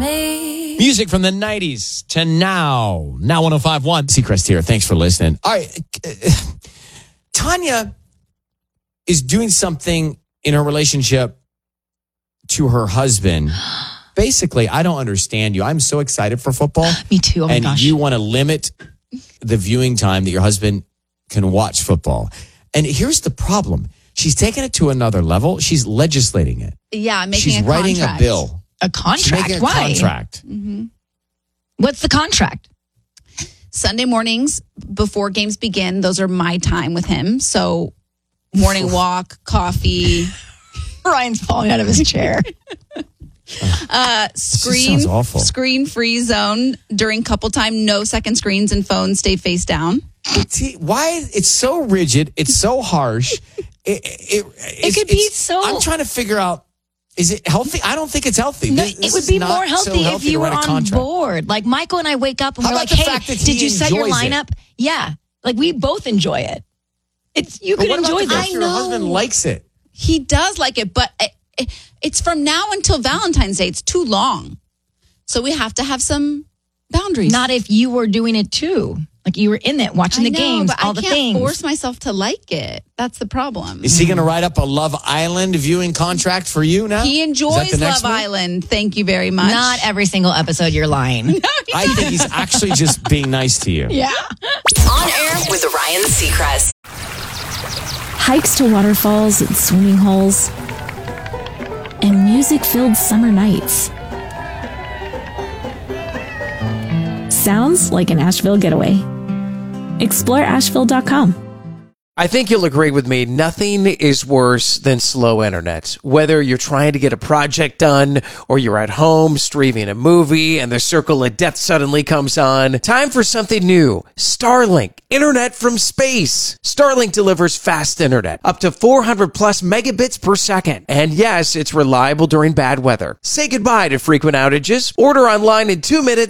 Music from the 90s to now. Now 105.1. Seacrest here. Thanks for listening. All right. Tanya is doing something in her relationship to her husband. Basically, I don't understand you. I'm so excited for football. Me too. Oh my gosh. And you want to limit the viewing time that your husband can watch football. And here's the problem. She's taking it to another level. She's legislating it. Yeah, making She's a writing contract. a bill. A contract? She's making a Why? contract. Mm-hmm. What's the contract? Sunday mornings before games begin, those are my time with him. So morning walk, coffee. Ryan's falling out of his chair. sounds awful. Screen free zone during couple time. No second screens and phones. Stay face down. Why? It's so rigid. It's so harsh. It could be so. I'm trying to figure out, is it healthy? I don't think it's healthy. No, This it would is be not more so healthy if to you were write a on contract. board. Like Michael and I wake up and How we're about like, the hey, fact that did he you set your enjoys it? lineup? Yeah. Like we both enjoy it. You But could what about enjoy the fact this. Your husband likes it. He does like it, but it's from now until Valentine's Day. It's too long. So we have to have some boundaries. Not if you were doing it too. Like you were in it, watching the games, but all the I can't things. force myself to like it. That's the problem. Is he going to write up a Love Island viewing contract for you now? He Is enjoys that the next Love move? Island. Thank you very much. Not every single episode, you're lying. I think he's actually just being nice to you. Yeah. On air with Ryan Seacrest. Hikes to waterfalls and swimming holes, and music-filled summer nights. Sounds like an Asheville getaway. Explore Asheville.com. I think you'll agree with me. Nothing is worse than slow internet. Whether you're trying to get a project done or you're at home streaming a movie and the circle of death suddenly comes on. Time for something new. Starlink. Internet from space. Starlink delivers fast internet. Up to 400 plus megabits per second. And yes, it's reliable during bad weather. Say goodbye to frequent outages. Order online in 2 minutes.